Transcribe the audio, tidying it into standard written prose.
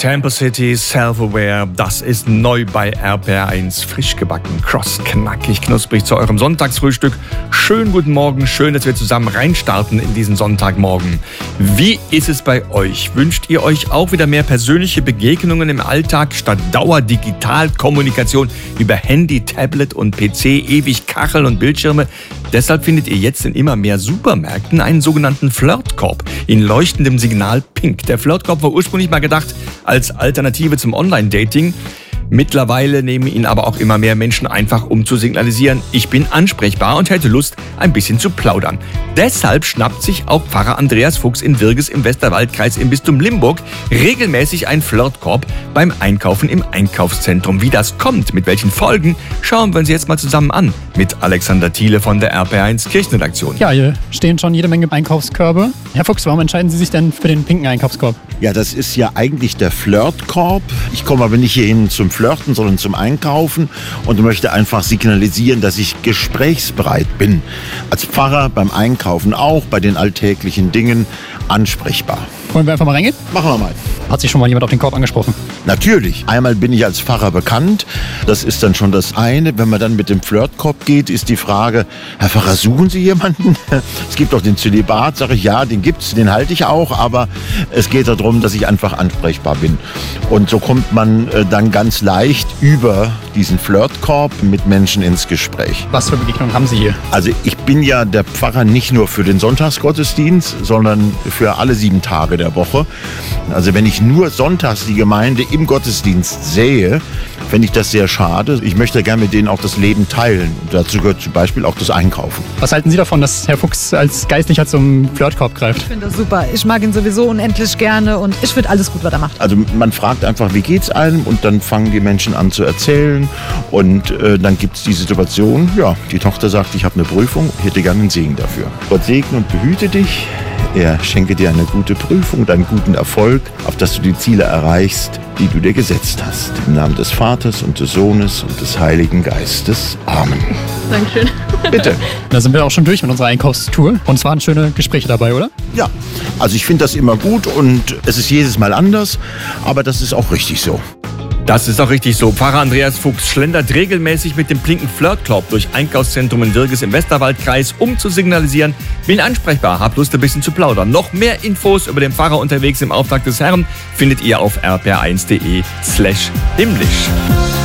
Temple City, Self-Aware, das ist neu bei RPR1. Frisch gebacken, kross, knackig, knusprig zu eurem Sonntagsfrühstück. Schönen guten Morgen, schön, dass wir zusammen reinstarten in diesen Sonntagmorgen. Wie ist es bei euch? Wünscht ihr euch auch wieder mehr persönliche Begegnungen im Alltag statt Dauer-Digital-Kommunikation über Handy, Tablet und PC, ewig Kacheln und Bildschirme? Deshalb findet ihr jetzt in immer mehr Supermärkten einen sogenannten Flirtkorb in leuchtendem Signal Pink. Der Flirtkorb war ursprünglich mal gedacht als Alternative zum Online-Dating. Mittlerweile nehmen ihn aber auch immer mehr Menschen einfach, um zu signalisieren, ich bin ansprechbar und hätte Lust, ein bisschen zu plaudern. Deshalb schnappt sich auch Pfarrer Andreas Fuchs in Wirges im Westerwaldkreis im Bistum Limburg regelmäßig einen Flirtkorb beim Einkaufen im Einkaufszentrum. Wie das kommt, mit welchen Folgen, schauen wir uns jetzt mal zusammen an mit Alexander Thiele von der RPR1 Kirchenredaktion. Ja, hier stehen schon jede Menge Einkaufskörbe. Herr Fuchs, warum entscheiden Sie sich denn für den pinken Einkaufskorb? Ja, das ist ja eigentlich der Flirtkorb. Ich komme aber nicht hierhin zum Flirten, sondern zum Einkaufen und möchte einfach signalisieren, dass ich gesprächsbereit bin. Als Pfarrer beim Einkaufen auch, bei den alltäglichen Dingen ansprechbar. Wollen wir einfach mal reingehen? Machen wir mal. Hat sich schon mal jemand auf den Korb angesprochen? Natürlich. Einmal bin ich als Pfarrer bekannt. Das ist dann schon das eine. Wenn man dann mit dem Flirtkorb geht, ist die Frage, Herr Pfarrer, suchen Sie jemanden? Es gibt auch den Zölibat, sage ich, ja, den gibt's, den halte ich auch, aber es geht darum, dass ich einfach ansprechbar bin. Und so kommt man dann ganz leicht über diesen Flirtkorb mit Menschen ins Gespräch. Was für Begegnungen haben Sie hier? Also ich bin ja der Pfarrer nicht nur für den Sonntagsgottesdienst, sondern für alle 7 Tage der Woche. Also wenn ich nur sonntags die Gemeinde im Gottesdienst sehe, fände ich das sehr schade. Ich möchte gerne mit denen auch das Leben teilen. Und dazu gehört zum Beispiel auch das Einkaufen. Was halten Sie davon, dass Herr Fuchs als Geistlicher zum Flirtkorb greift? Ich finde das super. Ich mag ihn sowieso unendlich gerne und ich finde alles gut, was er macht. Also man fragt einfach, wie geht's einem? Und dann fangen die Menschen an zu erzählen. Und dann gibt es die Situation, ja, die Tochter sagt, ich habe eine Prüfung, ich hätte gerne einen Segen dafür. Gott segne und behüte dich. Er schenke dir eine gute Prüfung und einen guten Erfolg, auf dass du die Ziele erreichst, die du dir gesetzt hast. Im Namen des Vaters und des Sohnes und des Heiligen Geistes. Amen. Dankeschön. Bitte. Da sind wir auch schon durch mit unserer Einkaufstour. Und es waren schöne Gespräche dabei, oder? Ja, also ich finde das immer gut und es ist jedes Mal anders, aber das ist auch richtig so. Das ist auch richtig so. Pfarrer Andreas Fuchs schlendert regelmäßig mit dem pinken Flirtkorb durch Einkaufszentrum in Wirges im Westerwaldkreis, um zu signalisieren, bin ansprechbar, hab Lust ein bisschen zu plaudern. Noch mehr Infos über den Pfarrer unterwegs im Auftrag des Herrn findet ihr auf rpr1.de/himmlisch.